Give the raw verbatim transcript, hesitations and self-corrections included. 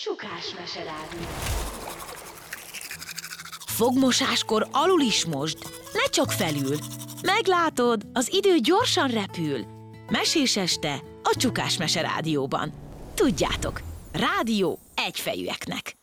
Csukás meserádió. Fogmosáskor alul is mosd, ne csak felül. Meglátod, az idő gyorsan repül. Mesés este a Csukás Meserádióban. Tudjátok, rádió egyfejűeknek.